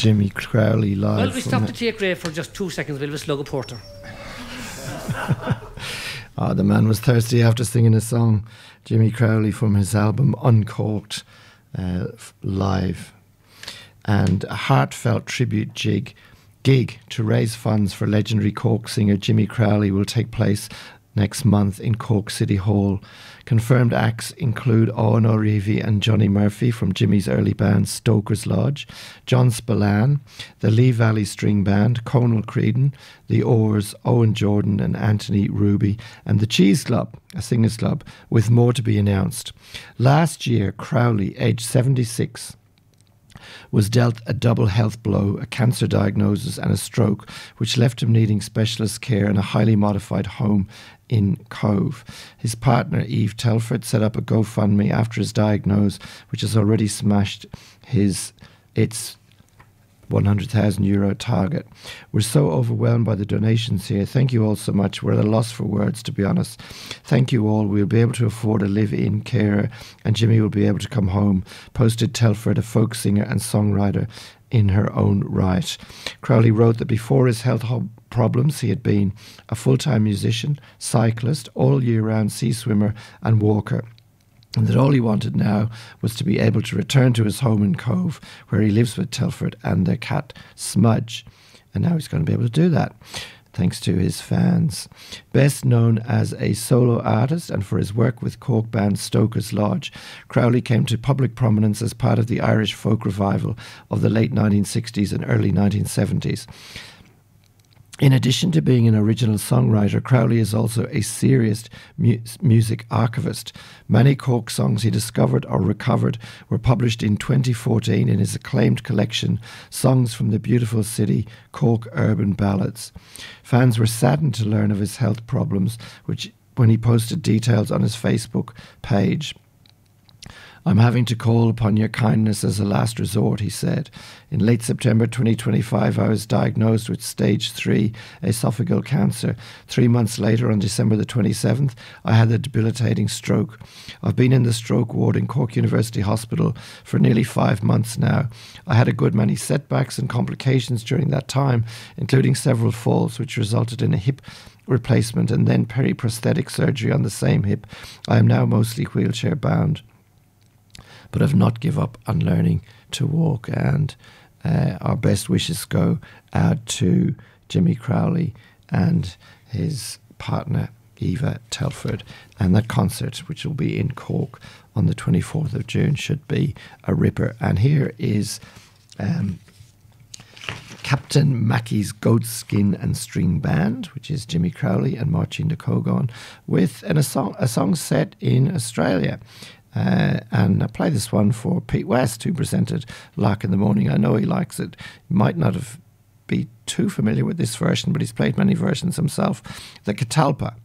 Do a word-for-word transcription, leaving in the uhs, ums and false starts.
Jimmy Crowley live. Well, we stopped the take Ray for just two seconds. We'll have a slug of porter. Oh, the man was thirsty after singing a song. Jimmy Crowley from his album Uncorked uh, live. And a heartfelt tribute jig, gig to raise funds for legendary Cork singer Jimmy Crowley will take place next month in Cork City Hall. Confirmed acts include Owen O'Reilly and Johnny Murphy from Jimmy's early band Stoker's Lodge, John Spillane, the Lee Valley String Band, Conal Creedon, the Oars, Owen Jordan and Anthony Ruby, and the Cheese Club, a singers club, with more to be announced. Last year, Crowley, aged seventy-six, was dealt a double health blow, a cancer diagnosis and a stroke, which left him needing specialist care in a highly modified home in Cove. His partner, Eve Telford, set up a GoFundMe after his diagnosis, which has already smashed his its one hundred thousand euro target. We're so overwhelmed by the donations here. Thank you all so much. We're at a loss for words, to be honest. Thank you all. We'll be able to afford a live-in carer, and Jimmy will be able to come home, posted Telford, a folk singer and songwriter in her own right. Crowley wrote that before his health problems, he had been a full-time musician, cyclist, all-year-round sea swimmer and walker, and that all he wanted now was to be able to return to his home in Cove, where he lives with Telford and their cat Smudge. And now he's going to be able to do that, thanks to his fans. Best known as a solo artist and for his work with Cork band Stoker's Lodge, Crowley came to public prominence as part of the Irish folk revival of the late nineteen sixties and early nineteen seventies. In addition to being an original songwriter, Crowley is also a serious mu- music archivist. Many Cork songs he discovered or recovered were published in twenty fourteen in his acclaimed collection, Songs from the Beautiful City, Cork Urban Ballads. Fans were saddened to learn of his health problems, which when he posted details on his Facebook page. I'm having to call upon your kindness as a last resort, he said. In late September twenty twenty-five, I was diagnosed with stage three esophageal cancer. Three months later, on December the twenty-seventh, I had a debilitating stroke. I've been in the stroke ward in Cork University Hospital for nearly five months now. I had a good many setbacks and complications during that time, including several falls, which resulted in a hip replacement and then periprosthetic surgery on the same hip. I am now mostly wheelchair bound, but have not give up on learning to walk. And uh, our best wishes go out to Jimmy Crowley and his partner Eva Telford. And that concert, which will be in Cork on the twenty-fourth of June, should be a ripper. And here is um, Captain Mackey's Goatskin and String Band, which is Jimmy Crowley and Martin de Cogon, with an, a, song, a song set in Australia. Uh, and I play this one for Pete West, who presented Lark in the Morning. I know he likes it. He might not have be too familiar with this version, but he's played many versions himself. The Catalpa.